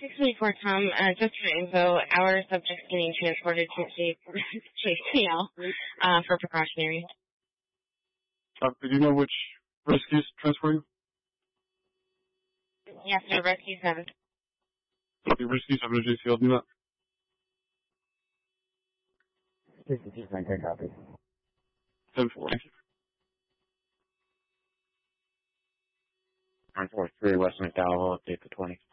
624 Tom, just for info, our subject's getting transported to JCL for precautionary. Do you know which rescue's transporting? Yes, sir, Rescue 7. Okay, Rescue 7 to JCL, do that. 62 copy. 10-4. Thank you. 943 West McDowell, update the 20.